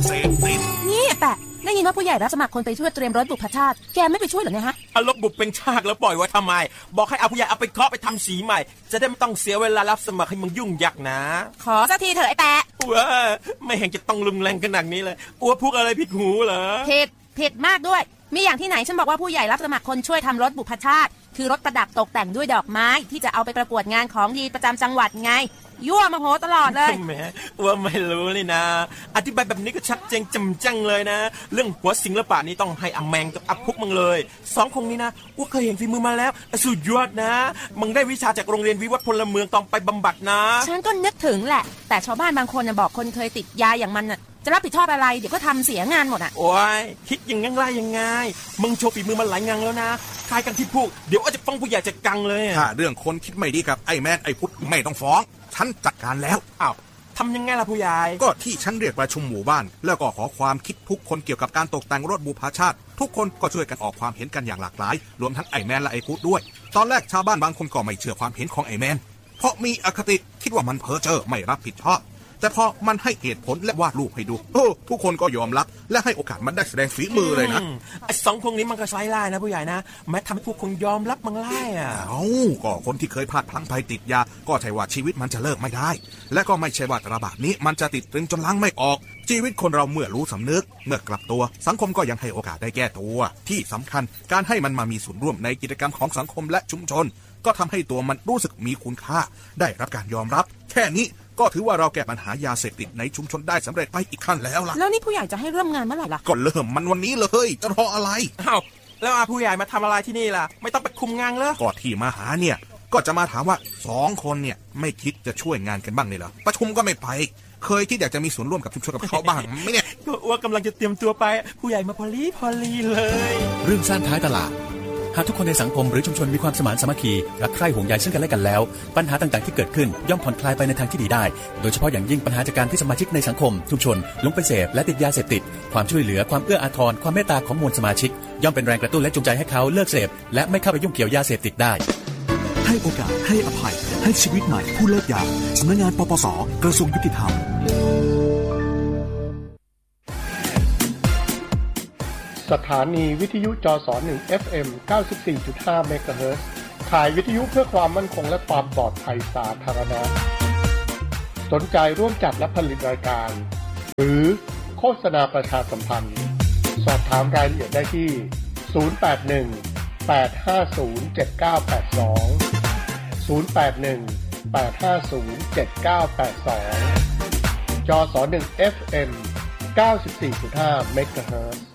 เสพติดนี่แปะได้ยินว่าผู้ใหญ่รับสมัครคนไปช่วยเตรียมรถบุพชาติแกไม่ไปช่วยเหรอเนี่ยฮะเอารถบุพเป็นชาติแล้วปล่อยไว้ทำไมบอกให้เอาผู้ใหญ่เอาไปเคาะไปทำสีใหม่จะได้ไม่ต้องเสียเวลารับสมัครให้มึงยุ่งยากนะขอสักทีเถอะไอ้แปะว้าไม่เห็นจะต้องรุนแรงขนาดนี้เลยอ้วพูดอะไรผิดหูเหรอผิดมากด้วยมีอย่างที่ไหนฉันบอกว่าผู้ใหญ่รับสมัครคนช่วยทำรถบุพชาติคือรถประดับตกแต่งด้วยดอกไม้ที่จะเอาไปประกวดงานของดีประจำจังหวัดไงยั่วมาโหตลอดเลยแหมว่าไม่รู้เลยนะอธิบายแบบนี้ก็ชัดเจนจำจังเลยนะเรื่องหัวศิลปะนี้ต้องให้อแมงกับอัพพุกมึงเลยสองคงนี้นะว่าเคยเห็นฝีมือมาแล้วสุดยอดนะมึงได้วิชาจากโรงเรียนวิวัฒน์พลเมืองต้องไปบำบัดนะฉันก็นึกถึงแหละแต่ชาวบ้านบางคนบอกคนเคยติดยาอย่างมันจะรับผิดชอบอะไรเดี๋ยวก็ทำเสียงานหมดโอ้ยคิดอย่างงั้นไรยังไงมึงโชว์ฝีมือมาหลายงานแล้วนะคายกันที่พูดเดี๋ยวอาจจะฟ้องผู้ใหญ่จะกังเลยถ้าเรื่องคนคิดไม่ดีกับไอ้แมนไอ้พุทธไม่ต้องฟ้องฉันจัดการแล้วอ้าวทำยังไงล่ะผู้ใหญ่ก็ที่ฉันเรียกประชุมหมู่บ้านแล้วก็ขอความคิดทุกคนเกี่ยวกับการตกแต่งรถบุพชาติทุกคนก็ช่วยกันออกความเห็นกันอย่างหลากหลายรวมทั้งไอ้แมนและไอ้พุทธด้วยตอนแรกชาวบ้านบางคนก็ไม่เชื่อความเห็นของไอ้แมนเพราะมีอคติคิดว่ามันเพ้อเจ้อไม่รับผิดชอบแต่พอมันให้เหตุผลและวาดรูปให้ดูทุกคนก็ยอมรับและให้โอกาสมันได้แสดงฝีมือเลยนะไอ้สองคนนี้มันก็ใช้ไล่นะผู้ใหญ่นะแม้ทำให้พวกคนยอมรับมันไล่ก็คนที่เคยพลาดพลั้งไปติดยาก็ใช่ว่าชีวิตมันจะเลิกไม่ได้และก็ไม่ใช่ว่าระบาดนี้มันจะติดตรึงจนล้างไม่ออกชีวิตคนเราเมื่อรู้สำนึกเมื่อกลับตัวสังคมก็ยังให้โอกาสได้แก้ตัวที่สำคัญการให้มันมามีส่วนร่วมในกิจกรรมของสังคมและชุมชนก็ทำให้ตัวมันรู้สึกมีคุณค่าได้รับการยอมรับแค่นี้ก็ถือว่าเราแก้ปัญหายาเสพติดในชุมชนได้สำเร็จไปอีกขั้นแล้วล่ะแล้วนี่ผู้ใหญ่จะให้เริ่มงานเมื่อไหร่ล่ะก็เริ่มมันวันนี้เลยจะรออะไรอ้าวแล้วผู้ใหญ่มาทำอะไรที่นี่ล่ะไม่ต้องไปคุมงานเลยก็ที่มาหาเนี่ยก็จะมาถามว่า2คนเนี่ยไม่คิดจะช่วยงานกันบ้างเลยเหรอประชุมก็ไม่ไปเคยคิดอยากจะมีส่วนร่วมกับชุมชนกับเขาบ้างไหมเนี่ยก็ว่ากำลังจะเตรียมตัวไปผู้ใหญ่มาพอลีเลยเรื่องสั้นท้ายตลาดหากทุกคนในสังคมหรือชุมชนมีความสมานสามัคคีรักใคร่ห่วงใยซึ่งกันและกันแล้วปัญหาต่างๆที่เกิดขึ้นย่อมผ่อนคลายไปในทางที่ดีได้โดยเฉพาะอย่างยิ่งปัญหาจากการที่สมาชิกในสังคมชุมชนหลงไปเสพและติดยาเสพติดความช่วยเหลือความเอื้ออาทรความเมตตาของมวลสมาชิกย่อมเป็นแรงกระตุ้นและจูงใจให้เขาเลิกเสพและไม่เข้าไปยุ่งเกี่ยวยาเสพติดได้ให้โอกาสให้อภัยให้ชีวิตใหม่ผู้เลิกยาสำนักงานปปส.กระทรวงยุติธรรมสถานีวิทยุจส1 FM 94.5 เมกะเฮิรตซ์ถ่ายวิทยุเพื่อความมั่นคงและความปลอดภัยสาธารณะสนใจร่วมจัดและผลิตรายการหรือโฆษณาประชาสัมพันธ์สอบถามรายละเอียดได้ที่081-850-7982 081-850-7982 จส1 FM 94.5 เมกะเฮิรตซ์